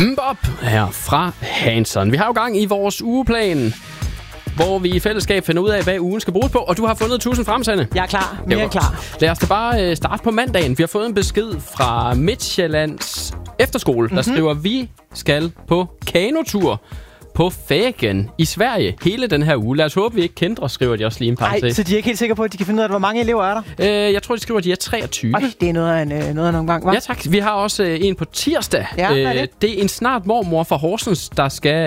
Mbop her fra Hanson. Vi har jo gang i vores ugeplan, hvor vi i fællesskab finder ud af, hvad ugen skal bruges på. Og du har fundet 1000 frem, Sanne. Jeg er klar. Mere klar. Lad os da bare starte på mandagen. Vi har fået en besked fra Midtjyllands efterskole, der skriver, vi skal på kanotur på Fägen i Sverige hele den her uge. Lad os håbe, vi ikke kender, skriver de også lige en par til. Så de er ikke helt sikre på, at de kan finde ud af, hvor mange elever er der? Jeg tror, de skriver, at de er 23. Det er noget af en omgang, hva'? Ja, tak. Vi har også en på tirsdag. Ja, hvad er det? Det er en snart mormor fra Horsens, der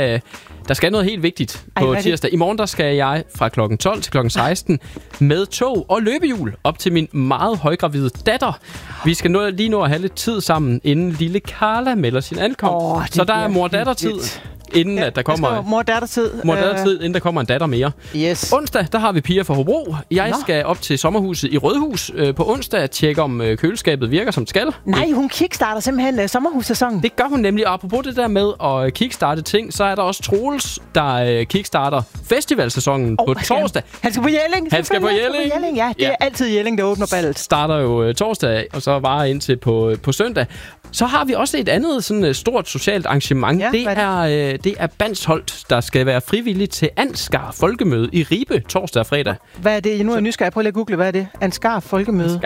skal noget helt vigtigt på tirsdag. I morgen der skal jeg fra klokken 12 til klokken 16 med tog og løbehjul op til min meget højgravide datter. Vi skal lige nå at have lidt tid sammen, inden lille Carla melder sin ankomst. Så der er mor-datter-tid. Inden at der kommer mor-datter-tid, inden der kommer en datter mere. Yes. Onsdag, der har vi Pia fra Hobro. Jeg skal op til sommerhuset i Rødhus på onsdag at tjekke, om køleskabet virker, som det skal. Nej, hun kickstarter simpelthen sommerhussæsonen. Det gør hun nemlig. Og apropos det der med at kickstarte ting, så er der også Troels, der kickstarter festivalsæsonen på torsdag. Han skal på Jelling. Han skal på Jelling. Ja, det er altid Jelling, der åbner ballet. Starter jo torsdag, og så varer indtil på søndag. Så har vi også et andet sådan stort socialt arrangement. Ja, det er Bansholt, der skal være frivillig til Ansgar Folkemøde i Ribe torsdag og fredag. Hvad er det? Nu er jeg nysgerrig. Prøv lige at google, hvad er det? Ansgar Folkemøde.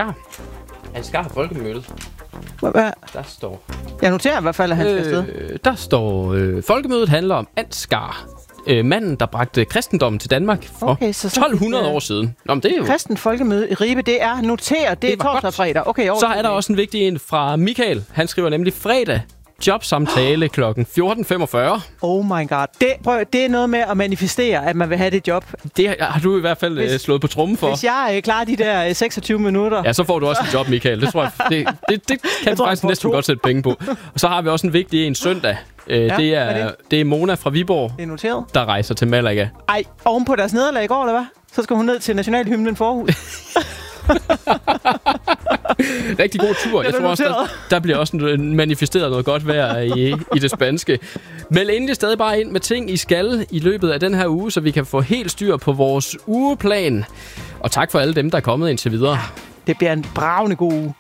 Ansgar Folkemøde. Hvad? Der står... Jeg noterer i hvert fald, at han skal afsted. Der står, folkemødet handler om Ansgar, manden, der bragte kristendommen til Danmark for 1200 år siden. Nå, men det er jo... Kristen Folkemøde i Ribe, det er noteret. Det er torsdag og fredag. Okay, så er der også en vigtig en fra Michael. Han skriver nemlig fredag. Jobsamtale klokken 14.45. Oh my god. Det er noget med at manifestere, at man vil have det job. Det har du i hvert fald slået på trommen for. Hvis jeg klarer de der 26 minutter... Ja, så får du også et job, Michael. Det tror jeg, det kan du faktisk næsten godt sætte penge på. Og så har vi også en vigtig en søndag. Det er Mona fra Viborg, det er noteret, der rejser til Malaga. Ej, ovenpå deres nederlag i går, eller hvad? Så skal hun ned til nationalhymnen Forhus. Rigtig god tur. Jeg tror også, der bliver også manifesteret noget godt vejr i det spanske. Meld endelig stadig bare ind med ting, I skal i løbet af den her uge, så vi kan få helt styr på vores ugeplan. Og tak for alle dem, der er kommet indtil videre. Det bliver en bravende god uge.